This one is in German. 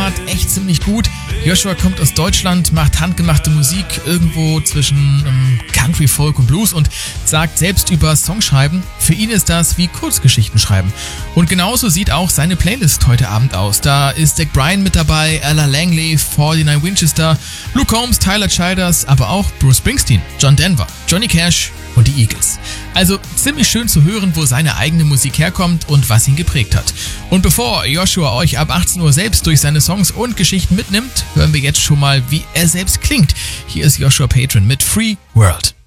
Start echt ziemlich gut. Joshua kommt aus Deutschland, macht handgemachte Musik irgendwo zwischen Country, Folk und Blues und sagt selbst über Songschreiben, für ihn ist das wie Kurzgeschichten schreiben. Und genauso sieht auch seine Playlist heute Abend aus. Da ist Zach Bryan mit dabei, Ella Langley, 49 Winchester, Luke Combs, Tyler Childers, aber auch Bruce Springsteen, John Denver, Johnny Cash und die Eagles. Also ziemlich schön zu hören, wo seine eigene Musik herkommt und was ihn geprägt hat. Und bevor Joshua euch ab 18 Uhr selbst durch seine Songs und Geschichten mitnimmt, hören wir jetzt schon mal, wie er selbst klingt. Hier ist Joshua Patron mit Free World.